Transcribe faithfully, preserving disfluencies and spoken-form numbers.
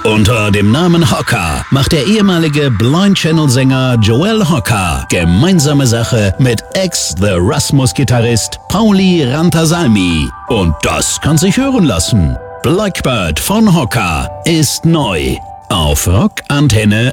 Unter dem Namen Hocker macht der ehemalige Blind Channel-Sänger Joel Hocker gemeinsame Sache mit Ex-The Rasmus-Gitarrist Pauli Rantasalmi. Und das kann sich hören lassen. Blackbird von Hocker ist neu auf Rock Antenne